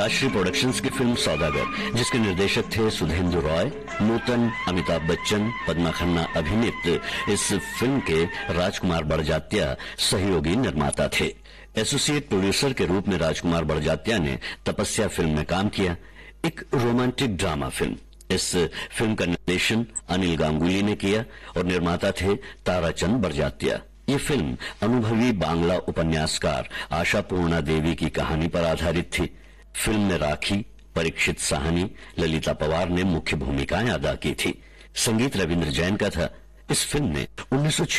Rajshree productions की film सौदागर, जिसके निर्देशक थे सुधेंदु रॉय, नूतन, अमिताभ बच्चन, पद्मा खन्ना अभिनीत इस फिल्म के राजकुमार बड़जात्या सहयोगी निर्माता थे। एसोसिएट प्रोड्यूसर के रूप में राजकुमार बड़जात्या ने तपस्या फिल्म में काम किया, एक रोमांटिक ड्रामा फिल्म। इस फिल्म का निर्देशन अनिल गांगुली ने किया और निर्माता थे ताराचंद बड़जात्या। ये फिल्म अनुभवी बांग्ला उपन्यासकार आशा पूर्णा देवी की कहानी पर आधारित थी। फिल्म में राखी, परीक्षित साहनी, ललिता पवार ने मुख्य भूमिकाएं अदा की थी। संगीत रविंद्र जैन का था। इस फिल्म ने 19